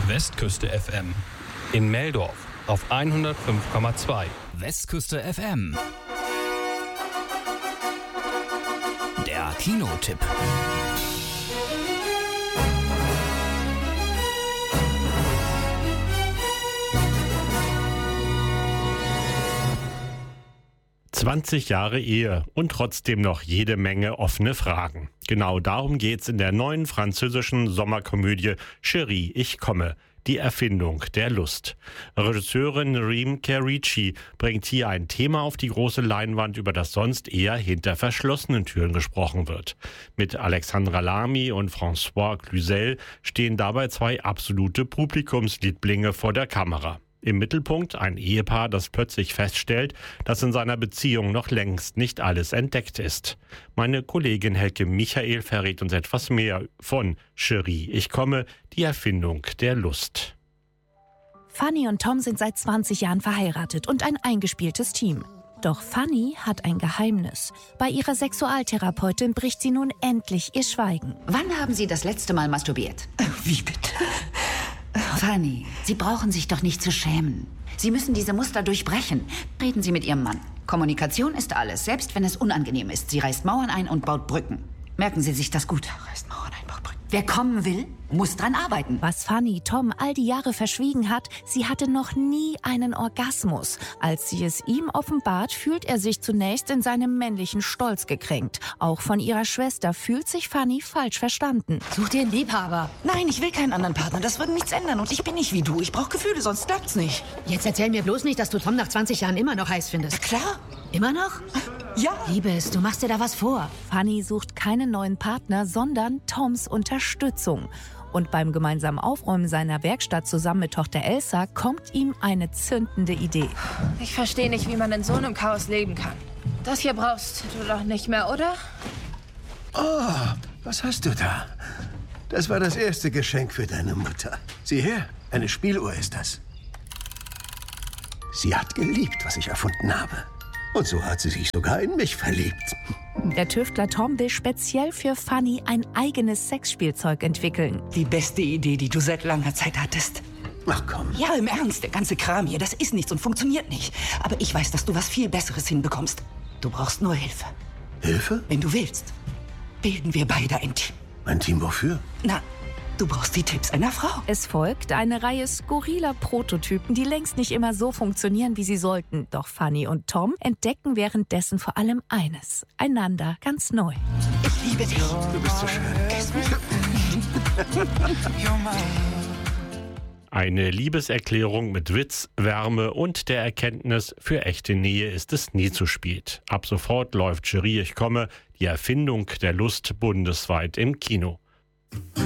Westküste FM. In Meldorf auf 105,2. Westküste FM. Der Kinotipp. »20 Jahre Ehe und trotzdem noch jede Menge offene Fragen.« Genau darum geht's in der neuen französischen Sommerkomödie »Chérie, ich komme«, die Erfindung der Lust. Regisseurin Reem Kerici bringt hier ein Thema auf die große Leinwand, über das sonst eher hinter verschlossenen Türen gesprochen wird. Mit Alexandra Lamy und François Cluzel stehen dabei zwei absolute Publikumslieblinge vor der Kamera. Im Mittelpunkt ein Ehepaar, das plötzlich feststellt, dass in seiner Beziehung noch längst nicht alles entdeckt ist. Meine Kollegin Helke Michael verrät uns etwas mehr von Chérie, ich komme, die Erfindung der Lust. Fanny und Tom sind seit 20 Jahren verheiratet und ein eingespieltes Team. Doch Fanny hat ein Geheimnis. Bei ihrer Sexualtherapeutin bricht sie nun endlich ihr Schweigen. Wann haben Sie das letzte Mal masturbiert? Wie bitte? Fanny, Sie brauchen sich doch nicht zu schämen. Sie müssen diese Muster durchbrechen. Reden Sie mit Ihrem Mann. Kommunikation ist alles, selbst wenn es unangenehm ist. Sie reißt Mauern ein und baut Brücken. Merken Sie sich das gut. Reißt Mauern ein, baut Brücken. Wer kommen will, muss dran arbeiten. Was Fanny Tom all die Jahre verschwiegen hat, sie hatte noch nie einen Orgasmus. Als sie es ihm offenbart, fühlt er sich zunächst in seinem männlichen Stolz gekränkt. Auch von ihrer Schwester fühlt sich Fanny falsch verstanden. Such dir einen Liebhaber. Nein, ich will keinen anderen Partner. Das würde nichts ändern. Und ich bin nicht wie du. Ich brauche Gefühle, sonst klappt's nicht. Jetzt erzähl mir bloß nicht, dass du Tom nach 20 Jahren immer noch heiß findest. Klar. Immer noch? Ja. Liebes, du machst dir da was vor. Fanny sucht keinen neuen Partner, sondern Toms Unterstützung. Und beim gemeinsamen Aufräumen seiner Werkstatt zusammen mit Tochter Elsa kommt ihm eine zündende Idee. Ich verstehe nicht, wie man in so einem Chaos leben kann. Das hier brauchst du doch nicht mehr, oder? Oh, was hast du da? Das war das erste Geschenk für deine Mutter. Sieh her, eine Spieluhr ist das. Sie hat geliebt, was ich erfunden habe. Und so hat sie sich sogar in mich verliebt. Der Tüftler Tom will speziell für Fanny ein eigenes Sexspielzeug entwickeln. Die beste Idee, die du seit langer Zeit hattest. Ach komm. Ja, im Ernst, der ganze Kram hier, das ist nichts und funktioniert nicht. Aber ich weiß, dass du was viel Besseres hinbekommst. Du brauchst nur Hilfe. Hilfe? Wenn du willst, bilden wir beide ein Team. Ein Team wofür? Na, du brauchst die Tipps einer Frau. Es folgt eine Reihe skurriler Prototypen, die längst nicht immer so funktionieren, wie sie sollten. Doch Fanny und Tom entdecken währenddessen vor allem eines: einander ganz neu. Ich liebe dich. Du bist so schön. Eine Liebeserklärung mit Witz, Wärme und der Erkenntnis, für echte Nähe ist es nie zu spät. Ab sofort läuft Chérie, ich komme, die Erfindung der Lust bundesweit im Kino.